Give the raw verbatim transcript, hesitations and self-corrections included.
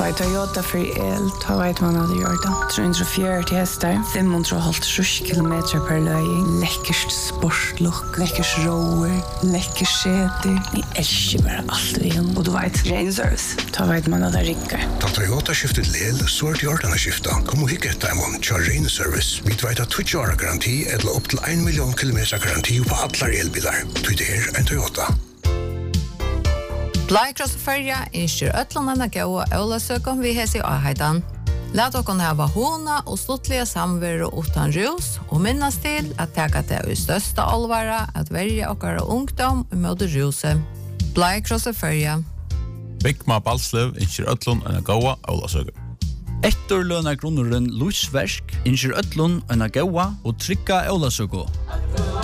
Ta i Toyota för el, ta vet man hade gjort det. trehundrafjøruti hästar, femhundrahalvtrýss kilometer per löj. Läckert sportlook, läckert rower, läckert säte. Ni älskar bara allt vi har. Och du vet, rain service. Ta vet man hade rickar. Ta Toyota skiftet lel, så är det gjort den skifta. Kom och hicka ett diamond, kör rain service. Vi vet att tjugo år garanti eller upp till en miljon kilometer garanti på alla elbilar. Du det är en Toyota. Blaikross Färja inskjer ötlandena gå Ola sökom vi hesi ahaitan. Lät okon hava hona och stortliga samvero utan rus och minnas till att täcka det i största allvara att välja okara ungdom mot ruse. Blaikross Färja. Bigma Balslev inskjer ötlandena gå Ola sökom. Etterlønna grunneren Lusversk inskjer ötlun en gåa og trykka Olasøko.